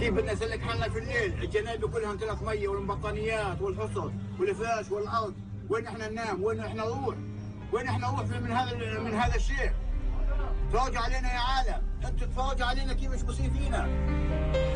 كيف بدنا نسلك حالنا في الليل؟ الجنابي كلها امتلك ميه والبطانيات والحصص والفراش والارض، وين احنا ننام؟ وين احنا نروح؟ وين احنا نروح من هذا الشيء؟ تفرجوا علينا يا عالم، انتم تفرجوا علينا كيف مش فينا.